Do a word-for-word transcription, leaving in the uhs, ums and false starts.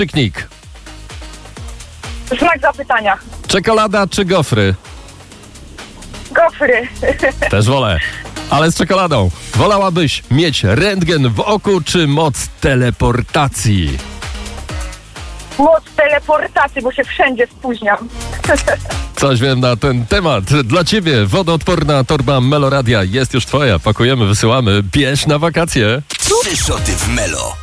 Piknik. Znak zapytania. Czekolada czy gofry? Gofry. Też wolę. Ale z czekoladą. Wolałabyś mieć rentgen w oku czy moc teleportacji? Moc teleportacji, bo się wszędzie spóźniam. Coś wiem na ten temat. Dla ciebie wodoodporna torba Meloradia jest już twoja. Pakujemy, wysyłamy. Bierz na wakacje. Trzy szoty w Melo.